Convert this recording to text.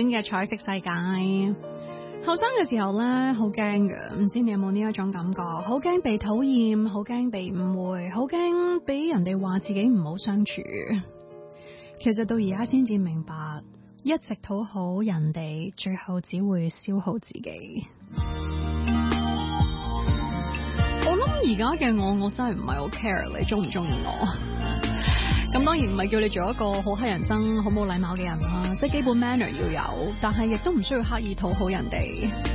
戀嘅彩色世界。後生嘅時候咧，好驚㗎，唔知你有冇呢一種感覺？好驚被討厭，好驚被誤會，好驚俾人哋話自己唔好相處。其實到而家先至明白，一直討好人哋，最後只會消耗自己。我諗而家嘅我真係唔係好 care 你中唔中意我。咁當然唔係叫你做一個好乞人憎、好冇禮貌嘅人啦，即係基本 manner 要有，但係亦都唔需要刻意討好人哋。